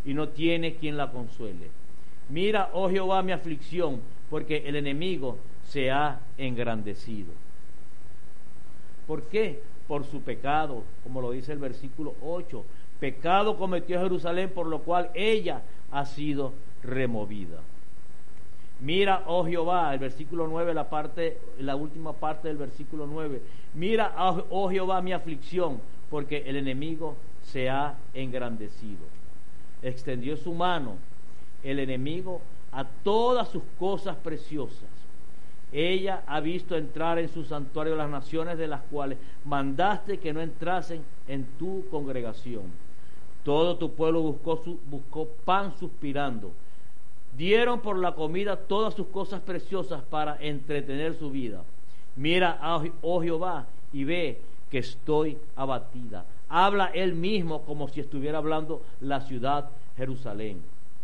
y no tiene quien la consuele. Mira, oh Jehová, mi aflicción, porque el enemigo se ha engrandecido. ¿Por qué? Por su pecado, como lo dice el versículo 8. Pecado cometió Jerusalén, por lo cual ella ha sido removida. Mira, oh Jehová, el versículo 9, la última parte del versículo 9. Mira, oh Jehová, mi aflicción, porque el enemigo se ha engrandecido. Extendió su mano el enemigo a todas sus cosas preciosas. Ella ha visto entrar en su santuario las naciones de las cuales mandaste que no entrasen en tu congregación. Todo tu pueblo buscó pan suspirando. Dieron por la comida todas sus cosas preciosas para entretener su vida. Mira, oh Jehová, y ve que estoy abatida. Habla él mismo como si estuviera hablando la ciudad Jerusalén.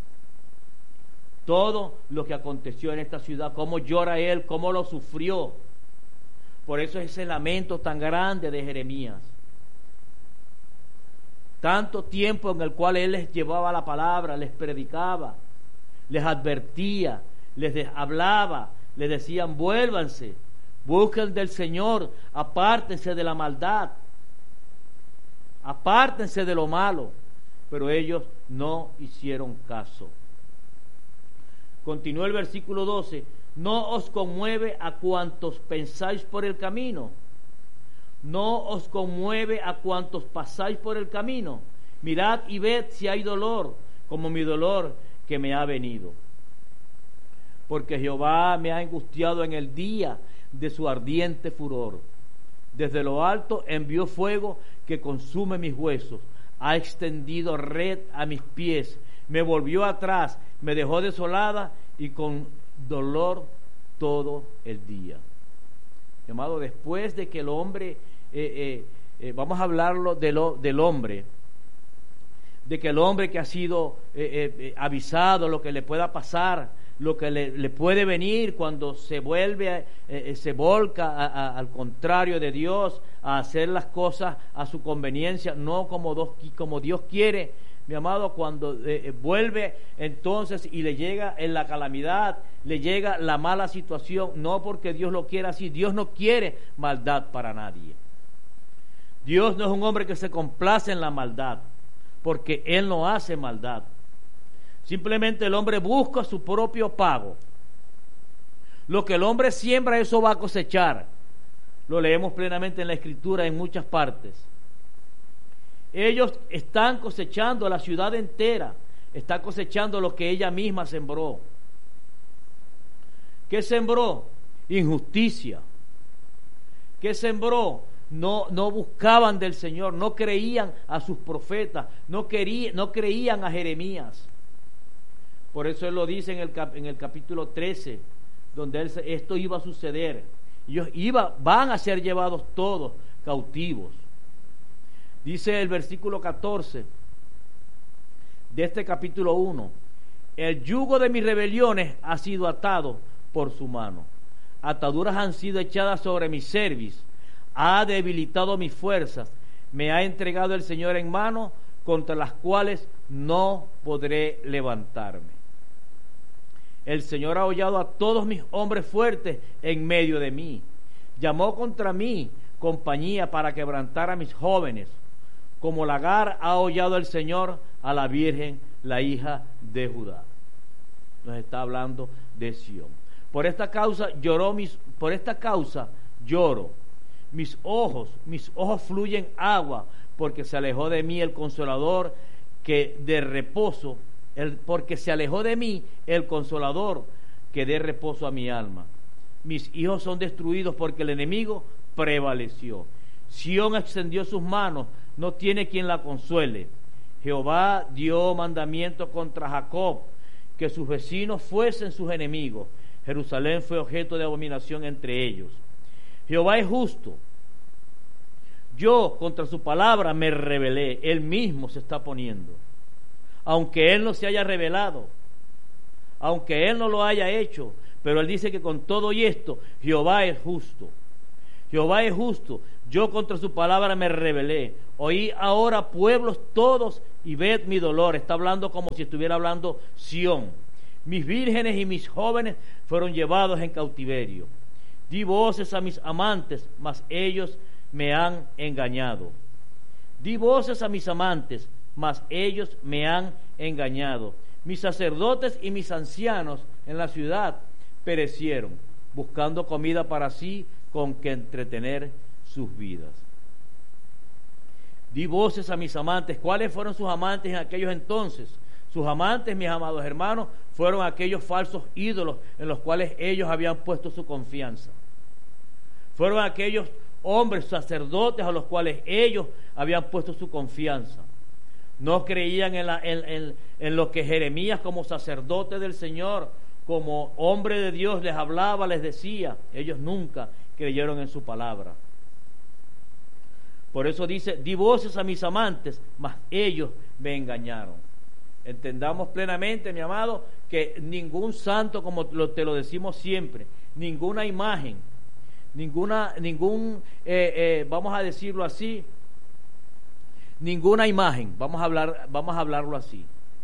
Todo lo que aconteció en esta ciudad, cómo llora él, cómo lo sufrió. Por eso es ese lamento tan grande de Jeremías. Tanto tiempo en el cual él les llevaba la palabra, les predicaba, les advertía, les hablaba, les decían: vuélvanse, busquen del Señor, apártense de la maldad, apártense de lo malo. Pero ellos no hicieron caso. Continúa el versículo 12: ¿no os conmueve a cuantos pensáis por el camino? ¿No os conmueve a cuantos pasáis por el camino? Mirad y ved si hay dolor, como mi dolor que me ha venido. Porque Jehová me ha angustiado en el día de su ardiente furor. Desde lo alto envió fuego que consume mis huesos. Ha extendido red a mis pies. Me volvió atrás, me dejó desolada y con dolor todo el día. Amado, después de que el hombre, vamos a hablarlo del hombre, de que el hombre que ha sido avisado, lo que le pueda pasar, lo que le puede venir cuando se vuelve, se volca al contrario de Dios, a hacer las cosas a su conveniencia, no como Dios quiere. Mi amado, cuando vuelve entonces y le llega en la calamidad, le llega la mala situación, no porque Dios lo quiera así. Dios no quiere maldad para nadie. Dios no es un hombre que se complace en la maldad, porque Él no hace maldad. Simplemente el hombre busca su propio pago. Lo que el hombre siembra, eso va a cosechar. Lo leemos plenamente en la Escritura en muchas partes. Ellos están cosechando, la ciudad entera está cosechando lo que ella misma sembró. ¿Qué sembró? Injusticia. ¿Qué sembró? No buscaban del Señor, no creían a sus profetas, no creían a Jeremías. Por eso Él lo dice en el capítulo 13, donde esto iba a suceder. Ellos van a ser llevados todos cautivos. Dice el versículo 14 de este capítulo 1: el yugo de mis rebeliones ha sido atado por su mano. Ataduras han sido echadas sobre mi cerviz. Ha debilitado mis fuerzas. Me ha entregado el Señor en mano contra las cuales no podré levantarme. El Señor ha hollado a todos mis hombres fuertes en medio de mí. Llamó contra mí compañía para quebrantar a mis jóvenes. Como lagar ha hollado el Señor a la Virgen, la hija de Judá. Nos está hablando de Sión. Por esta causa lloro. Mis ojos fluyen agua, porque se alejó de mí el consolador porque se alejó de mí el consolador que dé reposo a mi alma. Mis hijos son destruidos porque el enemigo prevaleció. Sión extendió sus manos, no tiene quien la consuele. Jehová dio mandamiento contra Jacob, que sus vecinos fuesen sus enemigos. Jerusalén fue objeto de abominación entre ellos. Jehová es justo. Yo contra su palabra me rebelé. Él mismo se está poniendo. Aunque Él no se haya revelado, aunque Él no lo haya hecho, pero Él dice que con todo y esto, Jehová es justo. Jehová es justo, yo contra su palabra me rebelé. Oí ahora, pueblos todos, y ved mi dolor. Está hablando como si estuviera hablando Sión. Mis vírgenes y mis jóvenes fueron llevados en cautiverio. Di voces a mis amantes, mas ellos me han engañado. Di voces a mis amantes, mas ellos me han engañado. Mis sacerdotes y mis ancianos en la ciudad perecieron, buscando comida para sí con que entretener sus vidas. Di voces a mis amantes. ¿Cuáles fueron sus amantes en aquellos entonces? Sus amantes, mis amados hermanos, fueron aquellos falsos ídolos en los cuales ellos habían puesto su confianza. Fueron aquellos hombres sacerdotes a los cuales ellos habían puesto su confianza. No creían en lo que Jeremías, como sacerdote del Señor, como hombre de Dios, les hablaba, les decía. Ellos nunca creyeron en su palabra. Por eso dice, di voces a mis amantes, mas ellos me engañaron. Entendamos plenamente, mi amado, que ningún santo, como te lo decimos siempre, ninguna imagen, vamos a decirlo así, ninguna imagen, vamos a hablarlo así,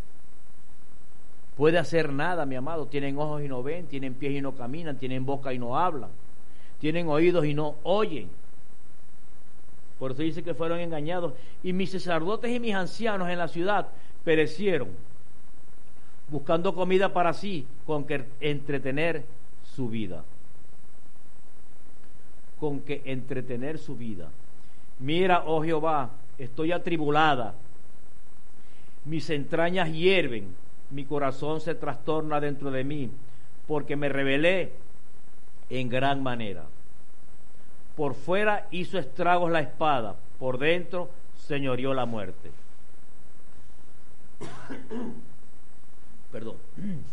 puede hacer nada, mi amado. Tienen ojos y no ven, tienen pies y no caminan, tienen boca y no hablan, tienen oídos y no oyen. Por eso dice que fueron engañados. Y mis sacerdotes y mis ancianos en la ciudad perecieron, buscando comida para sí, con que entretener su vida. Con que entretener su vida. Mira, oh Jehová, estoy atribulada, mis entrañas hierven, mi corazón se trastorna dentro de mí, porque me rebelé en gran manera. Por fuera hizo estragos la espada, por dentro señoreó la muerte. Perdón.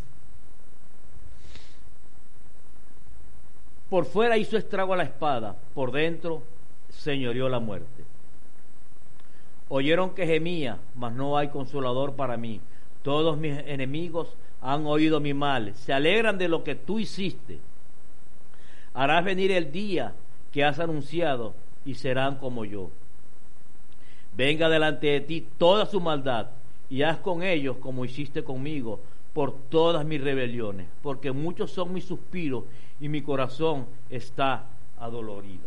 Por fuera hizo estrago a la espada, por dentro señoreó la muerte. Oyeron que gemía, mas no hay consolador para mí. Todos mis enemigos han oído mi mal, se alegran de lo que tú hiciste. Harás venir el día que has anunciado y serán como yo. Venga delante de ti toda su maldad y haz con ellos como hiciste conmigo por todas mis rebeliones, porque muchos son mis suspiros y mi corazón está adolorido.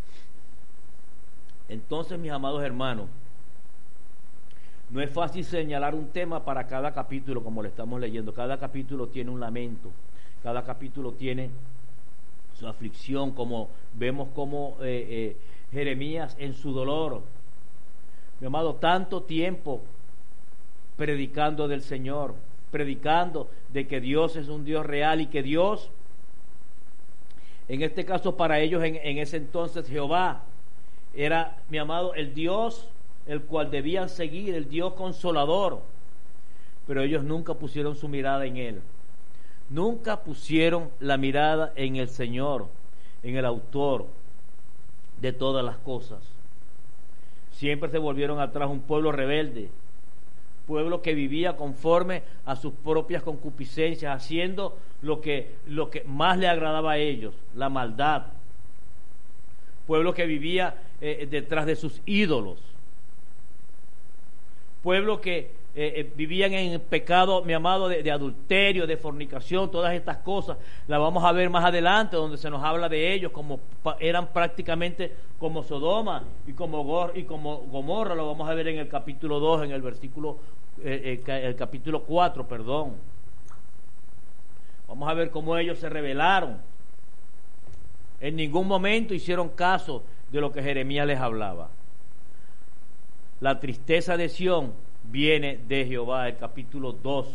Entonces, mis amados hermanos, no es fácil señalar un tema para cada capítulo como le estamos leyendo. Cada capítulo tiene un lamento, cada capítulo tiene su aflicción, como vemos como Jeremías en su dolor. Mi amado, tanto tiempo predicando del Señor, predicando de que Dios es un Dios real y que Dios, en este caso para ellos en ese entonces Jehová era, mi amado, el Dios el cual debían seguir, el Dios consolador, pero ellos nunca pusieron su mirada en Él, nunca pusieron la mirada en el Señor, en el autor de todas las cosas. Siempre se volvieron atrás, un pueblo rebelde, pueblo que vivía conforme a sus propias concupiscencias, haciendo lo que más le agradaba a ellos, la maldad. Pueblo que vivía detrás de sus ídolos. Pueblo que vivían en pecado, mi amado, de adulterio, de fornicación, todas estas cosas. Las vamos a ver más adelante, donde se nos habla de ellos, como eran prácticamente como Sodoma y como Gomorra. Lo vamos a ver en el capítulo 2, en el versículo, el capítulo 4, perdón. Vamos a ver cómo ellos se rebelaron. En ningún momento hicieron caso de lo que Jeremías les hablaba. La tristeza de Sión viene de Jehová, el capítulo 2.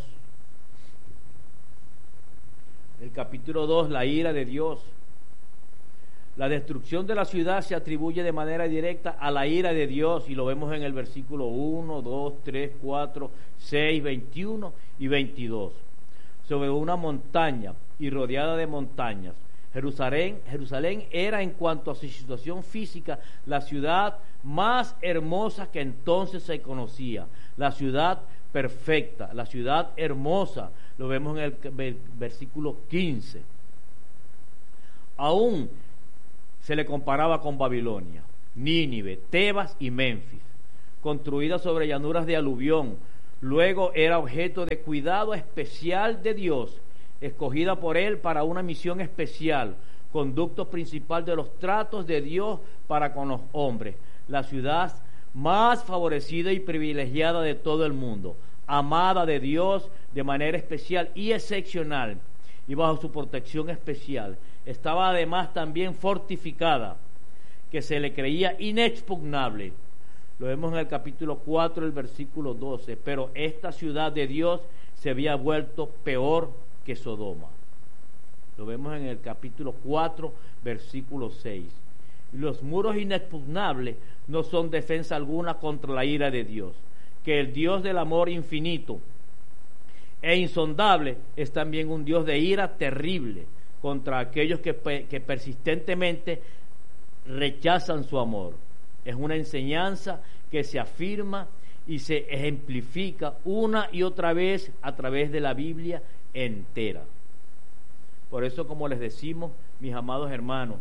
El capítulo 2, la ira de Dios. La destrucción de la ciudad se atribuye de manera directa a la ira de Dios, y lo vemos en el versículo 1, 2, 3, 4, 6, 21 y 22. Sobre una montaña y rodeada de montañas. Jerusalén era, en cuanto a su situación física, la ciudad más hermosa que entonces se conocía, la ciudad perfecta, la ciudad hermosa. Lo vemos en el versículo 15. Aún se le comparaba con Babilonia, Nínive, Tebas y Menfis, construida sobre llanuras de aluvión. Luego era objeto de cuidado especial de Dios, escogida por Él para una misión especial, conducto principal de los tratos de Dios para con los hombres, la ciudad más favorecida y privilegiada de todo el mundo, amada de Dios de manera especial y excepcional, y bajo su protección especial. Estaba además también fortificada, que se le creía inexpugnable. Lo vemos en el capítulo 4, el versículo 12. Pero esta ciudad de Dios se había vuelto peor que Sodoma. Lo vemos en el capítulo 4, versículo 6. Los muros inexpugnables no son defensa alguna contra la ira de Dios, que el Dios del amor infinito e insondable es también un Dios de ira terrible contra aquellos que persistentemente rechazan su amor. Es una enseñanza que se afirma y se ejemplifica una y otra vez a través de la Biblia entera. Por eso, como les decimos, mis amados hermanos,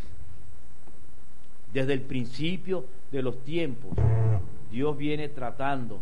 desde el principio de los tiempos, Dios viene tratando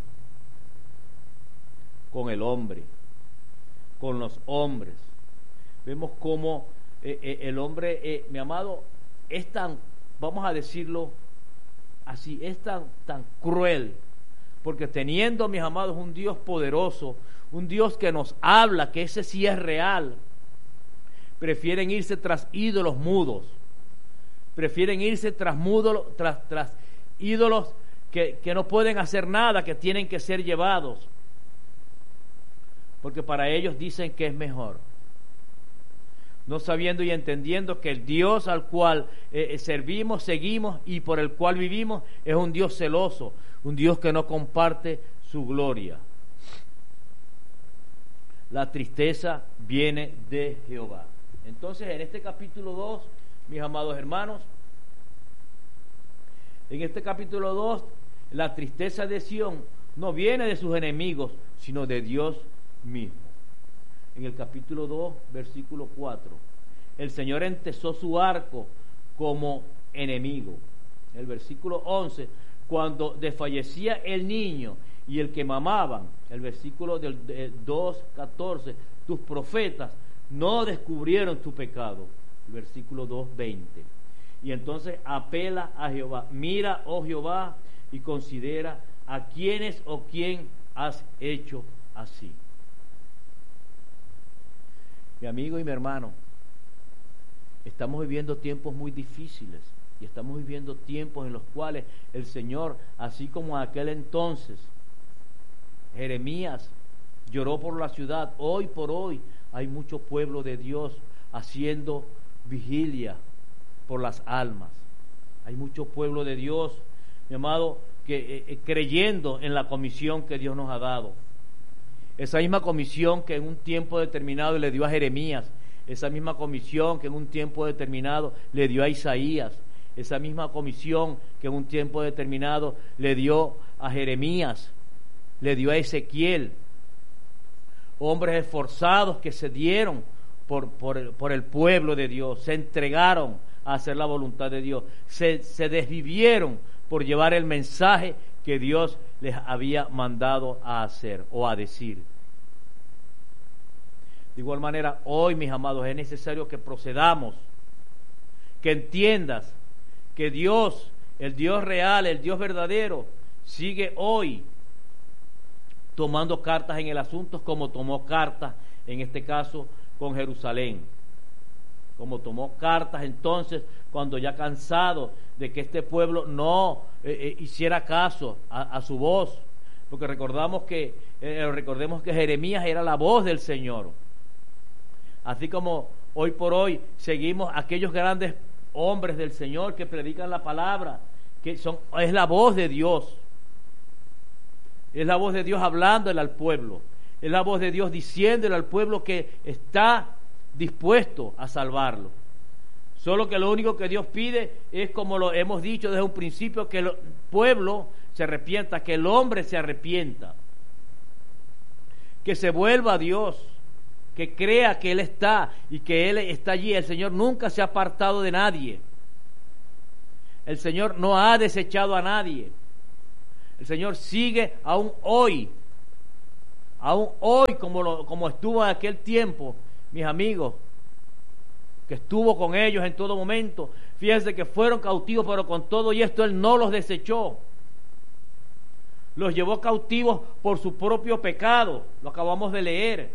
con el hombre, con los hombres. Vemos cómo el hombre, mi amado, es tan, vamos a decirlo así, es tan cruel, porque teniendo, mis amados, un Dios poderoso, un Dios que nos habla, que ese sí es real, prefieren irse tras ídolos mudos, prefieren irse tras ídolos que no pueden hacer nada, que tienen que ser llevados, porque para ellos dicen que es mejor, no sabiendo y entendiendo que el Dios al cual servimos, seguimos y por el cual vivimos es un Dios celoso, un Dios que no comparte su gloria. La tristeza viene de Jehová. Entonces, en este capítulo 2, mis amados hermanos, en este capítulo 2, la tristeza de Sión no viene de sus enemigos, sino de Dios mismo. En el capítulo 2, versículo 4, el Señor entesó su arco como enemigo. El versículo 11, cuando desfallecía el niño y el que mamaban, el versículo del 2:14, tus profetas no descubrieron tu pecado, el versículo 2:20. Y entonces apela a Jehová, mira, oh Jehová, y considera a quiénes o quién has hecho así. Mi amigo y mi hermano, estamos viviendo tiempos muy difíciles y estamos viviendo tiempos en los cuales el Señor, así como en aquel entonces Jeremías lloró por la ciudad, hoy por hoy hay mucho pueblo de Dios haciendo vigilia por las almas. Hay mucho pueblo de Dios, mi amado, que creyendo en la comisión que Dios nos ha dado. Esa misma comisión que en un tiempo determinado le dio a Jeremías, esa misma comisión que en un tiempo determinado le dio a Isaías, esa misma comisión que en un tiempo determinado le dio a Jeremías, le dio a Ezequiel. Hombres esforzados que se dieron por el pueblo de Dios, se entregaron a hacer la voluntad de Dios, se desvivieron por llevar el mensaje que Dios les había mandado a hacer o a decir. De igual manera, hoy, mis amados, es necesario que procedamos, que entiendas que Dios, el Dios real, el Dios verdadero, sigue hoy tomando cartas en el asunto, como tomó cartas, en este caso, con Jerusalén. Como tomó cartas entonces, cuando ya cansado de que este pueblo no hiciera caso a su voz, porque recordemos que Jeremías era la voz del Señor. Así como hoy por hoy seguimos aquellos grandes hombres del Señor que predican la palabra, es la voz de Dios. Es la voz de Dios hablándole al pueblo. Es la voz de Dios diciéndole al pueblo que está dispuesto a salvarlo. Solo que lo único que Dios pide es, como lo hemos dicho desde un principio, que el pueblo se arrepienta, que el hombre se arrepienta, que se vuelva a Dios, que crea que Él está y que Él está allí. El Señor nunca se ha apartado de nadie. El Señor no ha desechado a nadie. El Señor sigue aún hoy como estuvo en aquel tiempo, mis amigos, que estuvo con ellos en todo momento. Fíjense que fueron cautivos, pero con todo y esto Él no los desechó. Los llevó cautivos por su propio pecado. Lo acabamos de leer.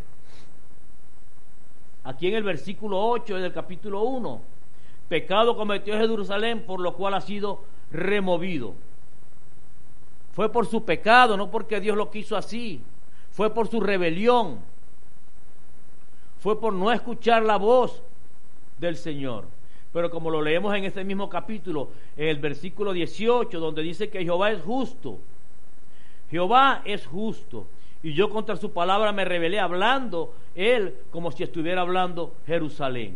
Aquí en el versículo 8 del capítulo 1. Pecado cometió Jerusalén, por lo cual ha sido removido. Fue por su pecado, no porque Dios lo quiso así. Fue por su rebelión. Fue por no escuchar la voz del Señor. Pero como lo leemos en este mismo capítulo, en el versículo 18, donde dice que Jehová es justo. Jehová es justo. Y yo contra su palabra me rebelé, hablando Él como si estuviera hablando Jerusalén.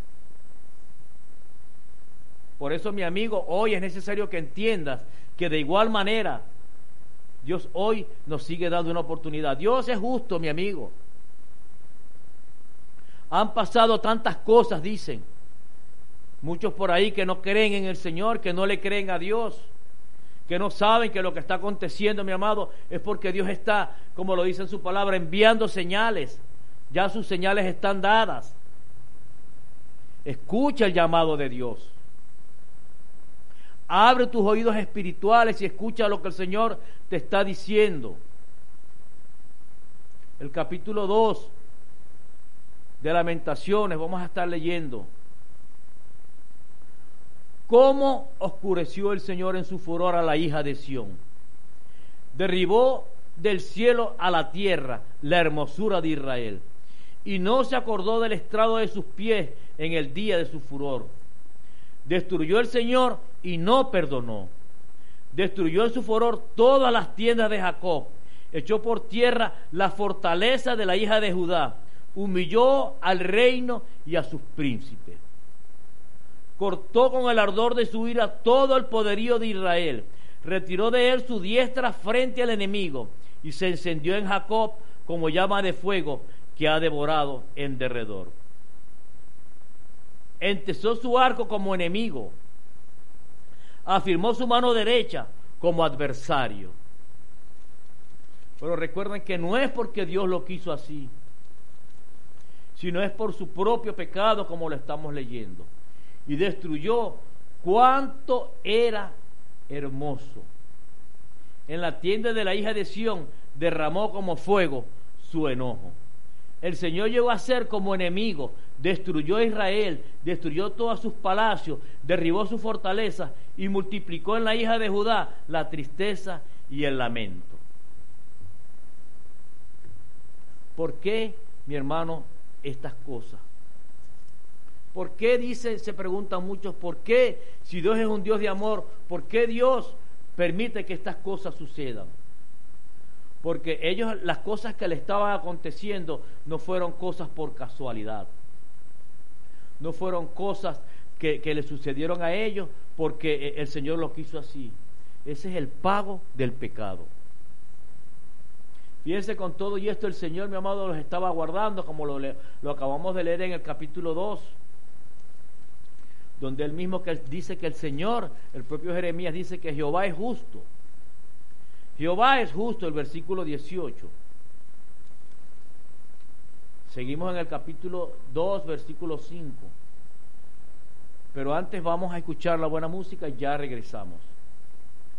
Por eso, mi amigo, hoy es necesario que entiendas que de igual manera Dios hoy nos sigue dando una oportunidad. Dios es justo, mi amigo. Han pasado tantas cosas, dicen. Muchos por ahí que no creen en el Señor, que no le creen a Dios, que no saben que lo que está aconteciendo, mi amado, es porque Dios está, como lo dice en su palabra, enviando señales. Ya sus señales están dadas. Escucha el llamado de Dios. Abre tus oídos espirituales y escucha lo que el Señor te está diciendo. El capítulo 2 de Lamentaciones, vamos a estar leyendo. ¿Cómo oscureció el Señor en su furor a la hija de Sión? Derribó del cielo a la tierra la hermosura de Israel, y no se acordó del estrado de sus pies en el día de su furor. Destruyó el Señor y no perdonó. Destruyó en su furor todas las tiendas de Jacob. Echó por tierra la fortaleza de la hija de Judá. Humilló al reino y a sus príncipes. Cortó con el ardor de su ira todo el poderío de Israel. Retiró de él su diestra frente al enemigo, y se encendió en Jacob como llama de fuego que ha devorado en derredor. Entesó su arco como enemigo, afirmó su mano derecha como adversario. Pero recuerden que no es porque Dios lo quiso así, sino es por su propio pecado, como lo estamos leyendo. Y destruyó cuanto era hermoso. En la tienda de la hija de Sión derramó como fuego su enojo. El Señor llegó a ser como enemigo, destruyó a Israel, destruyó todos sus palacios, derribó su fortaleza y multiplicó en la hija de Judá la tristeza y el lamento. ¿Por qué, mi hermano, estas cosas? ¿Por qué se preguntan muchos, por qué, si Dios es un Dios de amor, por qué Dios permite que estas cosas sucedan? Porque ellos, las cosas que le estaban aconteciendo no fueron cosas por casualidad, no fueron cosas que le sucedieron a ellos porque el Señor lo quiso así. Ese es el pago del pecado. Fíjense, con todo y esto el Señor, mi amado, los estaba guardando, como lo acabamos de leer en el capítulo 2, donde él mismo dice que el Señor, el propio Jeremías dice que Jehová es justo. Jehová es justo, el versículo 18. Seguimos en el capítulo 2, versículo 5. Pero antes vamos a escuchar la buena música y ya regresamos.